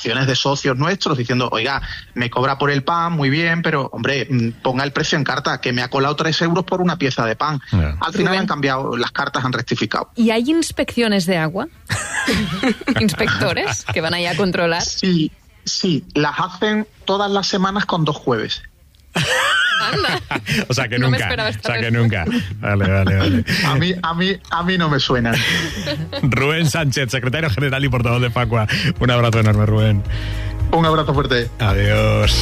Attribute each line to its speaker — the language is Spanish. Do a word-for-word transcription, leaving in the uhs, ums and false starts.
Speaker 1: reclamaciones de socios nuestros diciendo, oiga, me cobra por el pan, muy bien, pero, hombre, ponga el precio en carta, que me ha colado tres euros por una pieza de pan. Yeah. Al final Rubén. han cambiado, las cartas han rectificado.
Speaker 2: ¿Y hay inspecciones de agua? ¿Inspectores que van ahí a controlar?
Speaker 1: Sí, sí, las hacen todas las semanas con dos jueves.
Speaker 2: Anda.
Speaker 3: O sea que
Speaker 2: no
Speaker 3: nunca, o sea que nunca. Vale, vale, vale.
Speaker 1: A mí, a mí, a mí no me suenan.
Speaker 3: Rubén Sánchez, secretario general y portavoz de Facua. Un abrazo enorme, Rubén.
Speaker 1: Un abrazo fuerte.
Speaker 3: Adiós.